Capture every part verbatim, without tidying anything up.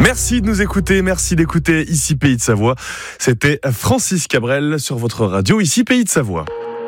Merci de nous écouter, merci d'écouter Ici Pays de Savoie. C'était Francis Cabrel sur votre radio Ici Pays de Savoie.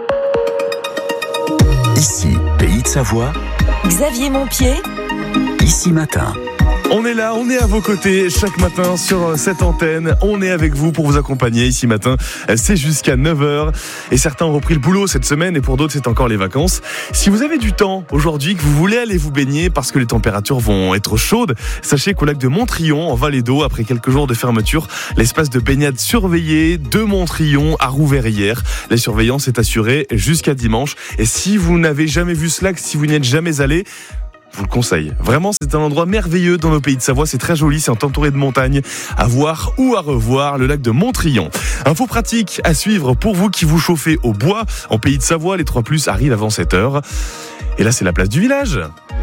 Ici Pays de Savoie. Xavier Montpied. Ici Matin. On est là, on est à vos côtés chaque matin sur cette antenne. On est avec vous pour vous accompagner ici matin. C'est jusqu'à neuf heures. Et certains ont repris le boulot cette semaine et pour d'autres, c'est encore les vacances. Si vous avez du temps aujourd'hui, que vous voulez aller vous baigner parce que les températures vont être chaudes, sachez qu'au lac de Montrion, en Vallée d'Eau, après quelques jours de fermeture, l'espace de baignade surveillé de Montrion a rouvert hier. La surveillance est assurée jusqu'à dimanche. Et si vous n'avez jamais vu ce lac, si vous n'y êtes jamais allé, je vous le conseille. Vraiment, c'est un endroit merveilleux dans nos Pays de Savoie. C'est très joli, c'est entouré de montagnes à voir ou à revoir, le lac de Montrion. Info pratique à suivre pour vous qui vous chauffez au bois. En Pays de Savoie, les trois plus arrivent avant sept heures. Et là, c'est la place du village.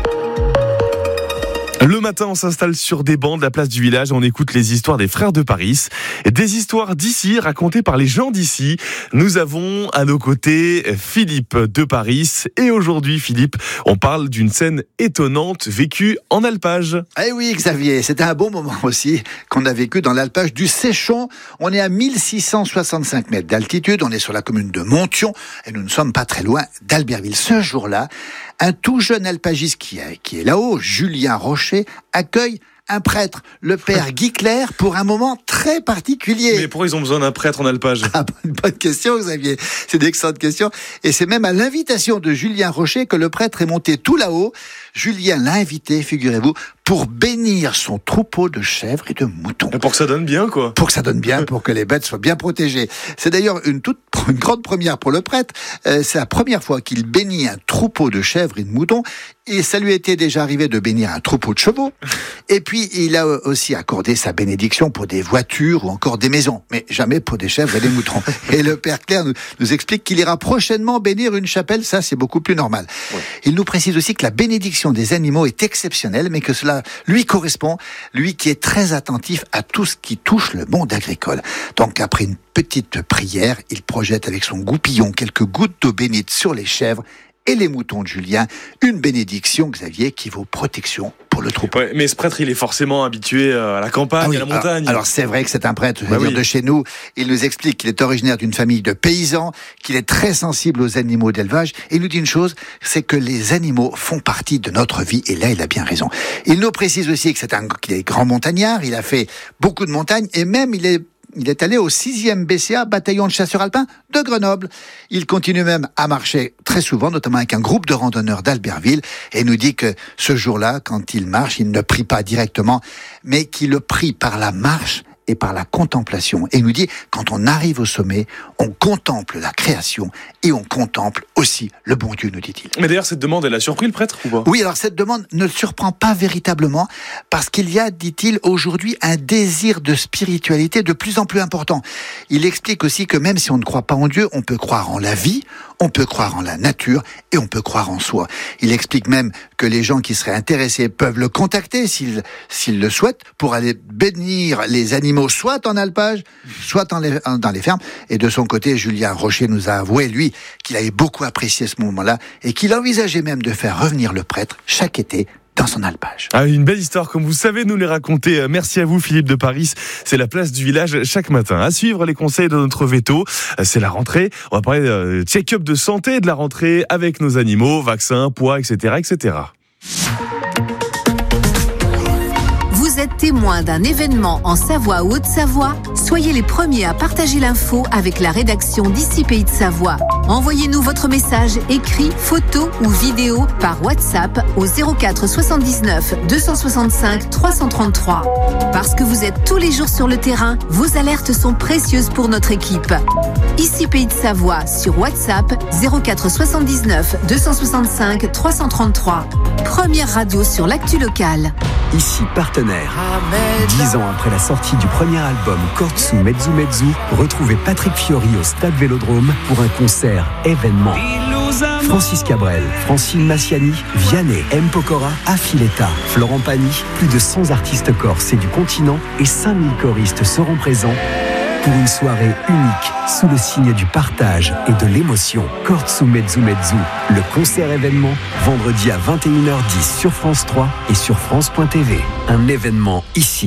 Le matin, on s'installe sur des bancs de la place du village et on écoute les histoires des frères de Paris. Des histoires d'ici, racontées par les gens d'ici. Nous avons à nos côtés Philippe de Paris. Et aujourd'hui, Philippe, on parle d'une scène étonnante vécue en alpage. Eh oui, Xavier, c'était un bon moment aussi qu'on a vécu dans l'alpage du Séchon. On est à mille six cent soixante-cinq mètres d'altitude. On est sur la commune de Montion et nous ne sommes pas très loin d'Albertville. Ce jour-là, un tout jeune alpagiste qui est, qui est là-haut, Julien Rocher, accueille un prêtre, le père Guy Clair, pour un moment très particulier. Mais pourquoi ils ont besoin d'un prêtre en alpage ? Ah, bonne, bonne question, Xavier. C'est une excellente question. Et c'est même à l'invitation de Julien Rocher que le prêtre est monté tout là-haut. Julien l'a invité, figurez-vous, pour bénir son troupeau de chèvres et de moutons. Et pour que ça donne bien, quoi. Pour que ça donne bien, pour que les bêtes soient bien protégées. C'est d'ailleurs une toute, une grande première pour le prêtre. Euh, c'est la première fois qu'il bénit un troupeau de chèvres et de moutons. Et ça lui était déjà arrivé de bénir un troupeau de chevaux. Et puis, il a aussi accordé sa bénédiction pour des voitures ou encore des maisons. Mais jamais pour des chèvres et des moutons. Et le père Clair nous, nous explique qu'il ira prochainement bénir une chapelle. Ça, c'est beaucoup plus normal. Ouais. Il nous précise aussi que la bénédiction des animaux est exceptionnelle, mais que cela lui correspond, lui qui est très attentif à tout ce qui touche le monde agricole. Donc, après une petite prière, il projette avec son goupillon quelques gouttes d'eau bénite sur les chèvres et les moutons de Julien, une bénédiction, Xavier, qui vaut protection pour le troupeau. Ouais, mais ce prêtre, il est forcément habitué à la campagne, ah oui, à la montagne. Alors, alors c'est vrai que c'est un prêtre, je veux bah dire, oui. de chez nous. Il nous explique qu'il est originaire d'une famille de paysans, qu'il est très sensible aux animaux d'élevage. Et il nous dit une chose, c'est que les animaux font partie de notre vie. Et là, il a bien raison. Il nous précise aussi que c'est un, qu'il est grand montagnard. Il a fait beaucoup de montagnes et même il est Il est allé au sixième B C A, bataillon de chasseurs alpins de Grenoble. Il continue même à marcher très souvent, notamment avec un groupe de randonneurs d'Albertville, et nous dit que ce jour-là, quand il marche, il ne prie pas directement, mais qu'il le prie par la marche et par la contemplation. Et il nous dit, quand on arrive au sommet, on contemple la création et on contemple aussi le bon Dieu, nous dit-il. Mais d'ailleurs, cette demande, elle a surpris le prêtre ou pas ? Oui, alors cette demande ne le surprend pas véritablement parce qu'il y a, dit-il, aujourd'hui un désir de spiritualité de plus en plus important. Il explique aussi que même si on ne croit pas en Dieu, on peut croire en la vie, on peut croire en la nature et on peut croire en soi. Il explique même que les gens qui seraient intéressés peuvent le contacter s'ils, s'ils le souhaitent pour aller bénir les animaux soit en alpage, soit dans les, dans les fermes. Et de son côté, Julien Rocher nous a avoué, lui, qu'il avait beaucoup apprécié ce moment-là et qu'il envisageait même de faire revenir le prêtre chaque été dans son alpage. Ah, une belle histoire, comme vous savez nous les raconter. Merci à vous, Philippe de Paris. C'est la place du village chaque matin. À suivre les conseils de notre veto. C'est la rentrée. On va parler de check-up de santé de la rentrée avec nos animaux, vaccins, poids, et cetera, et cetera. Vous êtes témoin d'un événement en Savoie ou Haute-Savoie ? Soyez les premiers à partager l'info avec la rédaction d'Ici Pays de Savoie. Envoyez-nous votre message écrit, photo ou vidéo par WhatsApp au zéro quatre soixante-dix-neuf deux cent soixante-cinq trois cent trente-trois. Parce que vous êtes tous les jours sur le terrain, vos alertes sont précieuses pour notre équipe. Ici Pays de Savoie sur WhatsApp zéro quatre soixante-dix-neuf deux cent soixante-cinq trois cent trente-trois. Première radio sur l'actu locale. Ici partenaire. Dix ans après la sortie du premier album Kortsu Mezzu Mezzu, retrouvez Patrick Fiori au Stade Vélodrome pour un concert événement. Francis Cabrel, Francine Massiani, Vianney, M. Pokora, Affiletta, Florent Pagny, plus de cent artistes corses et du continent et cinq mille choristes seront présents pour une soirée unique sous le signe du partage et de l'émotion. Kortsu Mezzu Mezzu, le concert événement, vendredi à vingt et une heures dix sur France trois et sur France point T V. Un événement ici.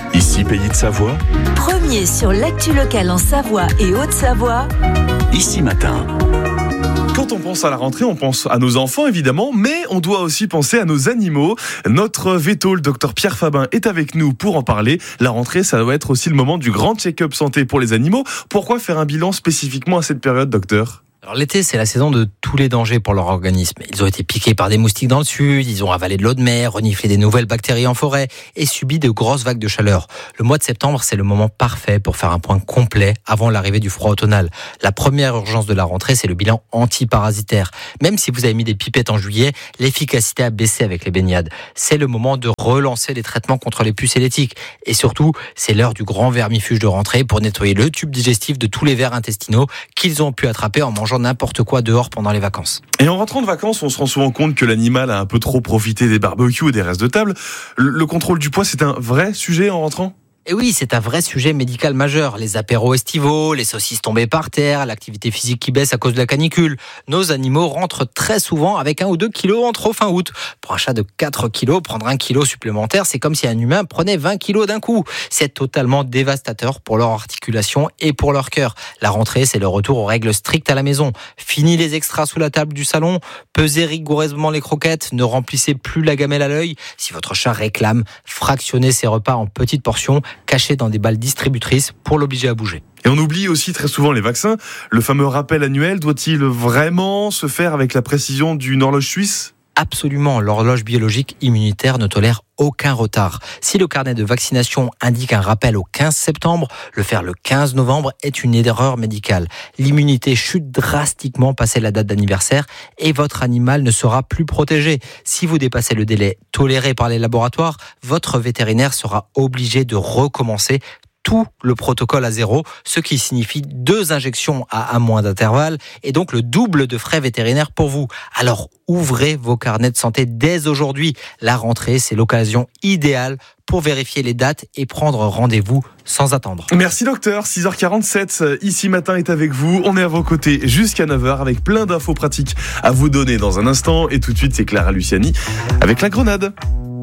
Ici Pays de Savoie. Premier sur l'actu locale en Savoie et Haute-Savoie. Ici Matin. Quand on pense à la rentrée, on pense à nos enfants évidemment, mais on doit aussi penser à nos animaux. Notre véto, le docteur Pierre Fabin, est avec nous pour en parler. La rentrée, ça doit être aussi le moment du grand check-up santé pour les animaux. Pourquoi faire un bilan spécifiquement à cette période, docteur ? Alors l'été, c'est la saison de tous les dangers pour leur organisme. Ils ont été piqués par des moustiques dans le sud, ils ont avalé de l'eau de mer, reniflé des nouvelles bactéries en forêt et subi de grosses vagues de chaleur. Le mois de septembre, c'est le moment parfait pour faire un point complet avant l'arrivée du froid automnal. La première urgence de la rentrée, c'est le bilan antiparasitaire. Même si vous avez mis des pipettes en juillet, l'efficacité a baissé avec les baignades. C'est le moment de relancer les traitements contre les puces et les tiques. Et surtout, c'est l'heure du grand vermifuge de rentrée pour nettoyer le tube digestif de tous les vers intestinaux qu'ils ont pu attraper en mangeant n'importe quoi dehors pendant les vacances. Et en rentrant de vacances, on se rend souvent compte que l'animal a un peu trop profité des barbecues et des restes de table. Le, le contrôle du poids, c'est un vrai sujet en rentrant ? Et oui, c'est un vrai sujet médical majeur. Les apéros estivaux, les saucisses tombées par terre, l'activité physique qui baisse à cause de la canicule. Nos animaux rentrent très souvent avec un ou deux kilos en trop fin août. Pour un chat de quatre kilos, prendre un kilo supplémentaire, c'est comme si un humain prenait vingt kilos d'un coup. C'est totalement dévastateur pour leur articulation et pour leur cœur. La rentrée, c'est le retour aux règles strictes à la maison. Fini les extras sous la table du salon, pesez rigoureusement les croquettes, ne remplissez plus la gamelle à l'œil. Si votre chat réclame, fractionnez ses repas en petites portions, cachés dans des balles distributrices pour l'obliger à bouger. Et on oublie aussi très souvent les vaccins. Le fameux rappel annuel, doit-il vraiment se faire avec la précision d'une horloge suisse ? Absolument, l'horloge biologique immunitaire ne tolère aucun retard. Si le carnet de vaccination indique un rappel au quinze septembre, le faire le quinze novembre est une erreur médicale. L'immunité chute drastiquement passé la date d'anniversaire et votre animal ne sera plus protégé. Si vous dépassez le délai toléré par les laboratoires, votre vétérinaire sera obligé de recommencer tout le protocole à zéro, ce qui signifie deux injections à un mois d'intervalle et donc le double de frais vétérinaires pour vous. Alors ouvrez vos carnets de santé dès aujourd'hui. La rentrée, c'est l'occasion idéale pour vérifier les dates et prendre rendez-vous sans attendre. Merci docteur, six heures quarante-sept, Ici Matin est avec vous. On est à vos côtés jusqu'à neuf heures avec plein d'infos pratiques à vous donner dans un instant. Et tout de suite, c'est Clara Luciani avec la grenade.